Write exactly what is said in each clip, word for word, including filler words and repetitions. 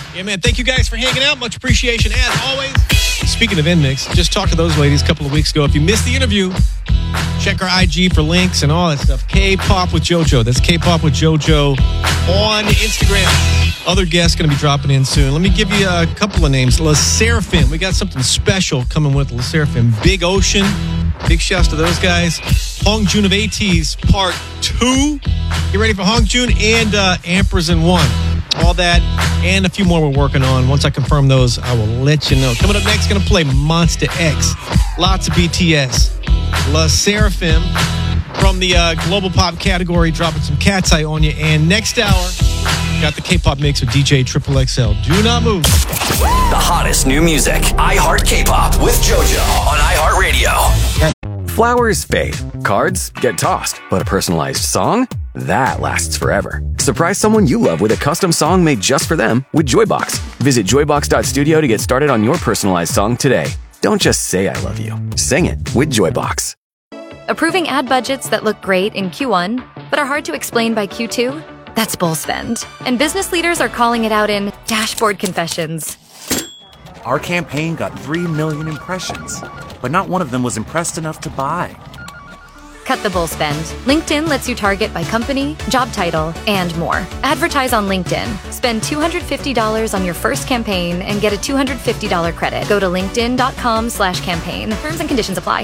Yeah, man. Thank you guys for hanging out. Much appreciation as always. Speaking of InMix, just talked to those ladies a couple of weeks ago. If you missed the interview, check our I G for links and all that stuff. K-Pop with JoJo. That's K-Pop with JoJo on Instagram. Other guests going to be dropping in soon. Let me give you a couple of names. La Seraphim. We got something special coming with La Seraphim. Big Ocean. Big shouts to those guys. Hong Jun of ATEEZ Part two. Get ready for Hong Jun and uh, Ampersand one. All that and a few more we're working on. Once I confirm those, I will let you know. Coming up next, going to play Monster X. Lots of B T S. La Seraphim from the uh, global pop category, dropping some Cat's Eye on you. And next hour, got the K-pop mix with D J Triple X L. Do not move. The hottest new music. iHeart K-pop with JoJo on iHeartRadio. Flowers fade. Cards get tossed. But a personalized song? That lasts forever. Surprise someone you love with a custom song made just for them with Joybox. Visit joybox dot studio to get started on your personalized song today. Don't just say I love you. Sing it with Joybox. Approving ad budgets that look great in Q one, but are hard to explain by Q two? That's bull spend. And business leaders are calling it out in dashboard confessions. Our campaign got three million impressions, but not one of them was impressed enough to buy. Cut the bull spend. LinkedIn lets you target by company, job title, and more. Advertise on LinkedIn. Spend two hundred fifty dollars on your first campaign and get a two hundred fifty dollars credit. Go to linkedin.com slash campaign. Terms and conditions apply.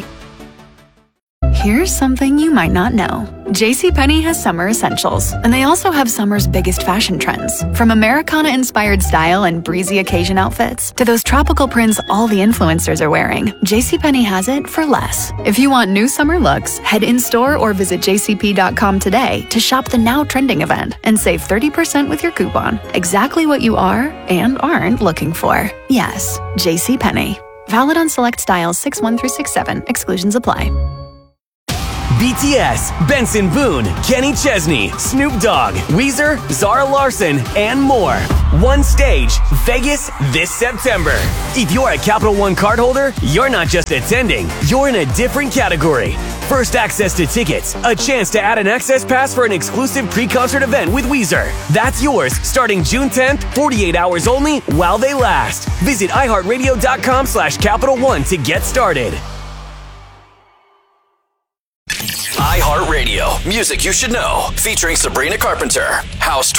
Here's something you might not know. JCPenney has summer essentials, and they also have summer's biggest fashion trends. From Americana-inspired style and breezy occasion outfits to those tropical prints all the influencers are wearing, JCPenney has it for less. If you want new summer looks, head in-store or visit j c p dot com today to shop the now trending event and save thirty percent with your coupon. Exactly what you are and aren't looking for. Yes, JCPenney. Valid on select styles six one through six seven. Exclusions apply. B T S, Benson Boone, Kenny Chesney, Snoop Dogg, Weezer, Zara Larsson, and more. One stage, Vegas this September. If you're a Capital One cardholder, you're not just attending, you're in a different category. First access to tickets, a chance to add an access pass for an exclusive pre-concert event with Weezer. That's yours starting June tenth, forty-eight hours only while they last. Visit iHeartRadio.com slash Capital One to get started. iHeartRadio. Music you should know. Featuring Sabrina Carpenter. House